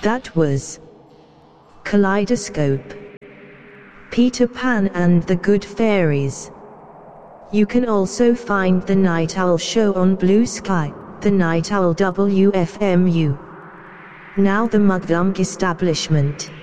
That was Kaleidoscope, Peter Pan and the Good Fairies. You can also find The Night Owl Show on Blue Sky, The Night Owl WFMU. Now the Mugwump Establishment.